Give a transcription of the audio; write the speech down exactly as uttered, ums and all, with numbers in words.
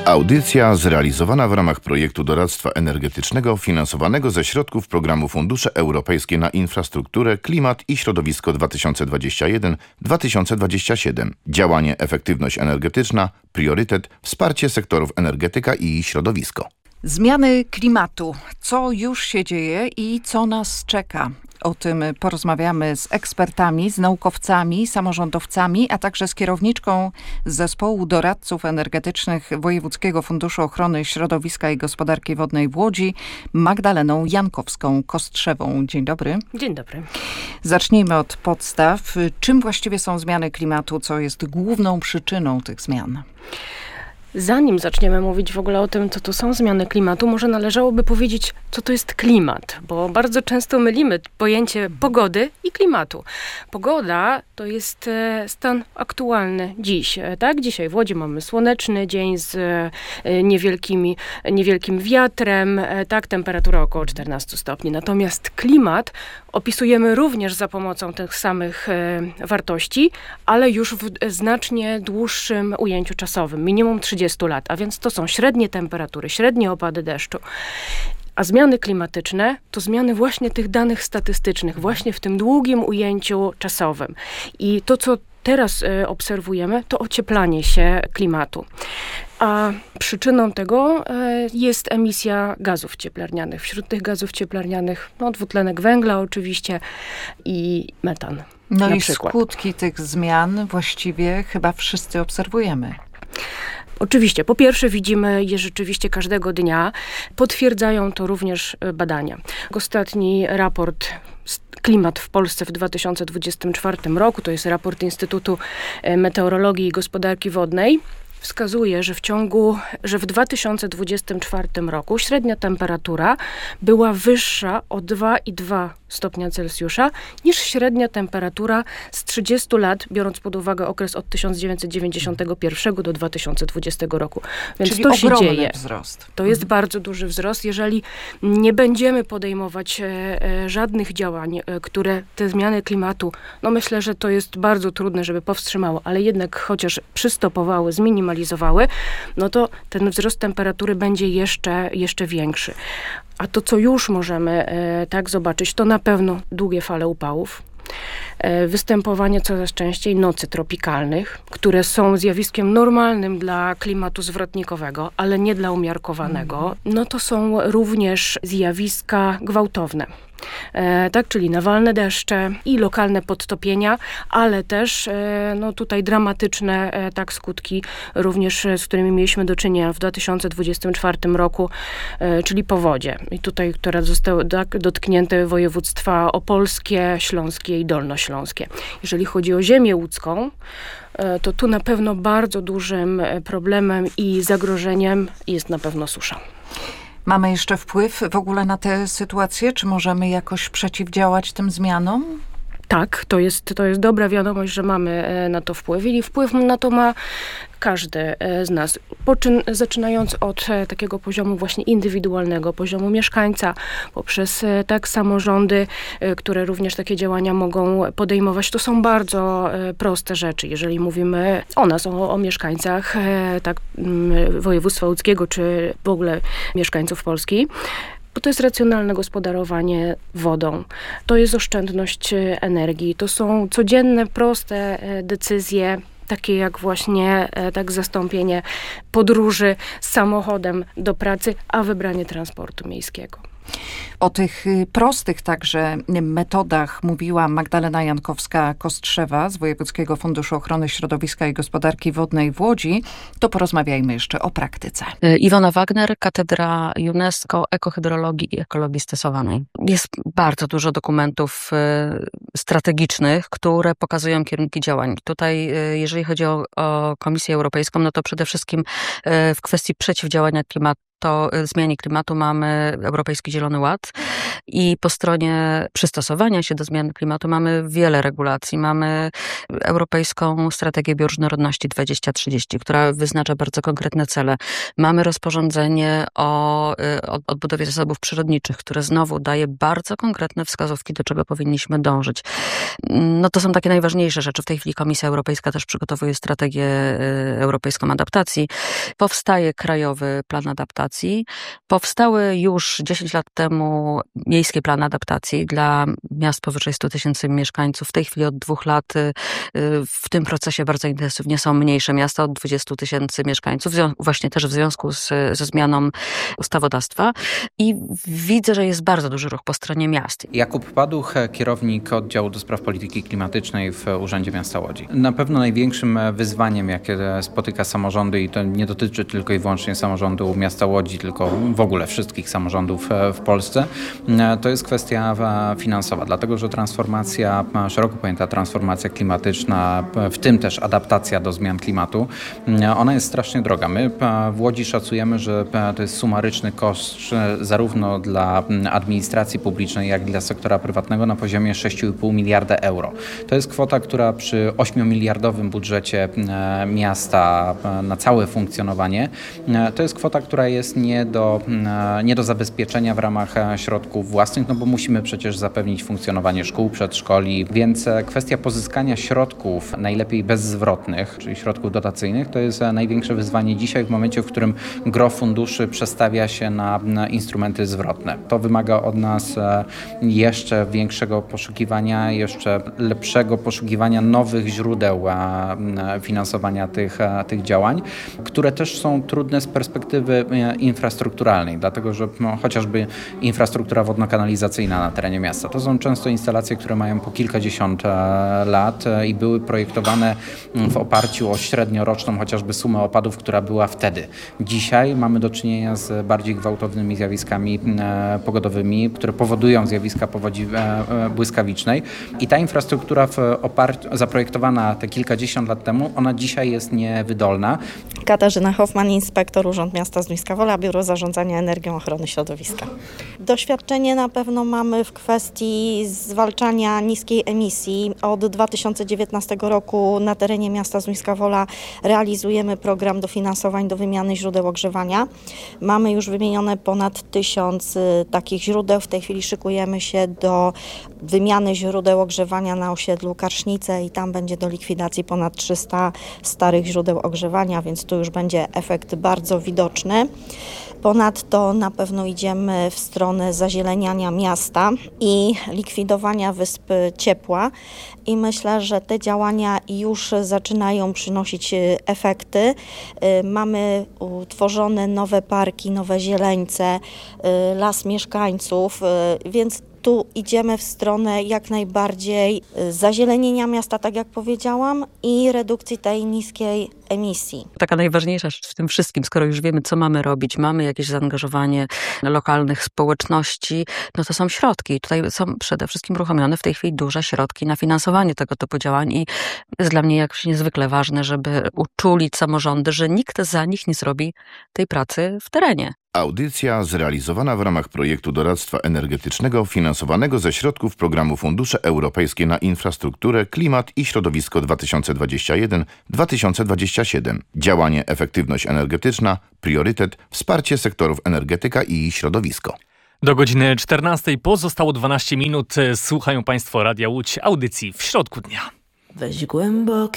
Audycja zrealizowana w ramach projektu doradztwa energetycznego finansowanego ze środków programu Fundusze Europejskie na Infrastrukturę, Klimat i Środowisko dwa tysiące dwadzieścia jeden do dwa tysiące dwudziestego siódmego. Działanie efektywność energetyczna, priorytet, wsparcie sektorów energetyka i środowisko. Zmiany klimatu. Co już się dzieje i co nas czeka? O tym porozmawiamy z ekspertami, z naukowcami, samorządowcami, a także z kierowniczką Zespołu Doradców Energetycznych Wojewódzkiego Funduszu Ochrony Środowiska i Gospodarki Wodnej w Łodzi, Magdaleną Jankowską-Kostrzewą. Dzień dobry. Dzień dobry. Zacznijmy od podstaw. Czym właściwie są zmiany klimatu? Co jest główną przyczyną tych zmian? Zanim zaczniemy mówić w ogóle o tym, co to są zmiany klimatu, może należałoby powiedzieć, co to jest klimat, bo bardzo często mylimy pojęcie pogody i klimatu. Pogoda to jest stan aktualny dziś, tak? Dzisiaj w Łodzi mamy słoneczny dzień z niewielkimi, niewielkim wiatrem, tak? Temperatura około czternaście stopni. Natomiast klimat opisujemy również za pomocą tych samych wartości, ale już w znacznie dłuższym ujęciu czasowym, minimum trzydzieści lat, a więc to są średnie temperatury, średnie opady deszczu. A zmiany klimatyczne to zmiany właśnie tych danych statystycznych, właśnie w tym długim ujęciu czasowym. I to, co teraz y, obserwujemy, to ocieplanie się klimatu. A przyczyną tego y, jest emisja gazów cieplarnianych. Wśród tych gazów cieplarnianych no, dwutlenek węgla oczywiście i metan. No na i przykład. Skutki tych zmian właściwie chyba wszyscy obserwujemy. Oczywiście, po pierwsze widzimy je rzeczywiście każdego dnia. Potwierdzają to również badania. Ostatni raport Klimat w Polsce w dwa tysiące dwudziestym czwartym roku, to jest raport Instytutu Meteorologii i Gospodarki Wodnej, wskazuje, że w ciągu, że w dwa tysiące dwudziestym czwartym roku średnia temperatura była wyższa o dwa i dwa stopnia Celsjusza niż średnia temperatura z trzydziestu lat, biorąc pod uwagę okres od tysiąc dziewięćset dziewięćdziesiątego pierwszego do dwa tysiące dwudziestego roku. Więc Czyli to się dzieje. Wzrost. To jest mhm. bardzo duży wzrost. Jeżeli nie będziemy podejmować e, e, żadnych działań, e, które te zmiany klimatu, no myślę, że to jest bardzo trudne, żeby powstrzymało, ale jednak chociaż przystopowały, zminimalizowały, no to ten wzrost temperatury będzie jeszcze, jeszcze większy. A to, co już możemy e, tak zobaczyć, to na pewno długie fale upałów, e, występowanie coraz częściej nocy tropikalnych, które są zjawiskiem normalnym dla klimatu zwrotnikowego, ale nie dla umiarkowanego. Mm. No to są również zjawiska gwałtowne. E, tak, czyli nawalne deszcze i lokalne podtopienia, ale też e, no tutaj dramatyczne e, tak skutki również, z którymi mieliśmy do czynienia w dwa tysiące dwudziestym czwartym roku, e, czyli powodzie. I tutaj, które zostały tak, dotknięte województwa opolskie, śląskie i dolnośląskie. Jeżeli chodzi o ziemię łódzką, e, to tu na pewno bardzo dużym problemem i zagrożeniem jest na pewno susza. Mamy jeszcze wpływ w ogóle na tę sytuację? Czy możemy jakoś przeciwdziałać tym zmianom? Tak, to jest, to jest dobra wiadomość, że mamy na to wpływ i wpływ na to ma każdy z nas. Poczyn, zaczynając od takiego poziomu właśnie indywidualnego, poziomu mieszkańca, poprzez tak samorządy, które również takie działania mogą podejmować. To są bardzo proste rzeczy, jeżeli mówimy o nas, o, o mieszkańcach tak, województwa łódzkiego, czy w ogóle mieszkańców Polski. Bo to jest racjonalne gospodarowanie wodą, to jest oszczędność energii, to są codzienne, proste decyzje, takie jak właśnie tak zastąpienie podróży samochodem do pracy, a wybranie transportu miejskiego. O tych prostych także metodach mówiła Magdalena Jankowska-Kostrzewa z Wojewódzkiego Funduszu Ochrony Środowiska i Gospodarki Wodnej w Łodzi. To porozmawiajmy jeszcze o praktyce. Iwona Wagner, Katedra UNESCO Ekohydrologii i Ekologii Stosowanej. Jest bardzo dużo dokumentów strategicznych, które pokazują kierunki działań. Tutaj, jeżeli chodzi o, o Komisję Europejską, no to przede wszystkim w kwestii przeciwdziałania klimatu to zmianie klimatu mamy Europejski Zielony Ład i po stronie przystosowania się do zmian klimatu mamy wiele regulacji. Mamy Europejską Strategię Bioróżnorodności dwadzieścia trzydzieści, która wyznacza bardzo konkretne cele. Mamy rozporządzenie o odbudowie zasobów przyrodniczych, które znowu daje bardzo konkretne wskazówki, do czego powinniśmy dążyć. No to są takie najważniejsze rzeczy. W tej chwili Komisja Europejska też przygotowuje strategię europejską adaptacji. Powstaje Krajowy Plan Adaptacji. Powstały już dziesięć lat temu miejskie plany adaptacji dla miast powyżej stu tysięcy mieszkańców. W tej chwili od dwóch lat w tym procesie bardzo intensywnie są mniejsze miasta od dwudziestu tysięcy mieszkańców, właśnie też w związku z, ze zmianą ustawodawstwa. I widzę, że jest bardzo duży ruch po stronie miast. Jakub Paduch, kierownik oddziału do spraw polityki klimatycznej w Urzędzie Miasta Łodzi. Na pewno największym wyzwaniem, jakie spotyka samorządy, i to nie dotyczy tylko i wyłącznie samorządu miasta Łodzi, tylko w ogóle wszystkich samorządów w Polsce, to jest kwestia finansowa, dlatego że transformacja, szeroko pojęta transformacja klimatyczna, w tym też adaptacja do zmian klimatu, ona jest strasznie droga. My w Łodzi szacujemy, że to jest sumaryczny koszt zarówno dla administracji publicznej, jak i dla sektora prywatnego na poziomie sześć i pół miliarda euro. To jest kwota, która przy ośmiomiliardowym budżecie miasta na całe funkcjonowanie, to jest kwota, która jest nie do, nie do zabezpieczenia w ramach środków własnych, no bo musimy przecież zapewnić funkcjonowanie szkół, przedszkoli, więc kwestia pozyskania środków, najlepiej bezzwrotnych, czyli środków dotacyjnych, to jest największe wyzwanie dzisiaj w momencie, w którym gros funduszy przestawia się na, na instrumenty zwrotne. To wymaga od nas jeszcze większego poszukiwania, jeszcze lepszego poszukiwania nowych źródeł finansowania tych, tych działań, które też są trudne z perspektywy infrastrukturalnej, dlatego że no, chociażby infrastruktura wodno-kanalizacyjna na terenie miasta. To są często instalacje, które mają po kilkadziesiąt lat i były projektowane w oparciu o średnioroczną chociażby sumę opadów, która była wtedy. Dzisiaj mamy do czynienia z bardziej gwałtownymi zjawiskami pogodowymi, które powodują zjawiska powodzi błyskawicznej i ta infrastruktura w oparciu, zaprojektowana te kilkadziesiąt lat temu, ona dzisiaj jest niewydolna. Katarzyna Hoffman, inspektor Urząd Miasta Zduńska Wola, Biuro Zarządzania Energią Ochrony Środowiska. Doświadczenie na pewno mamy w kwestii zwalczania niskiej emisji. Od dwa tysiące dziewiętnastego roku na terenie miasta Zduńska Wola realizujemy program dofinansowań do wymiany źródeł ogrzewania. Mamy już wymienione ponad tysiąc takich źródeł. W tej chwili szykujemy się do wymiany źródeł ogrzewania na osiedlu Karsznice i tam będzie do likwidacji ponad trzysta starych źródeł ogrzewania, więc tu już będzie efekt bardzo widoczny. Ponadto na pewno idziemy w stronę zazieleniania miasta i likwidowania wysp ciepła i myślę, że te działania już zaczynają przynosić efekty. Mamy utworzone nowe parki, nowe zieleńce, las mieszkańców, więc tu idziemy w stronę jak najbardziej zazielenienia miasta, tak jak powiedziałam, i redukcji tej niskiej emisji. Taka najważniejsza rzecz w tym wszystkim, skoro już wiemy, co mamy robić, mamy jakieś zaangażowanie lokalnych społeczności, no to są środki. Tutaj są przede wszystkim uruchomione w tej chwili duże środki na finansowanie tego typu działań i jest dla mnie jakoś niezwykle ważne, żeby uczulić samorządy, że nikt za nich nie zrobi tej pracy w terenie. Audycja zrealizowana w ramach projektu doradztwa energetycznego finansowanego ze środków programu Fundusze Europejskie na Infrastrukturę, Klimat i Środowisko dwa tysiące dwadzieścia jeden do dwa tysiące dwudziestego siódmego. Działanie Efektywność energetyczna, priorytet, wsparcie sektorów energetyka i środowisko. Do godziny czternastej pozostało dwanaście minut. Słuchają Państwo Radia Łódź, audycji w środku dnia. Weź głęboki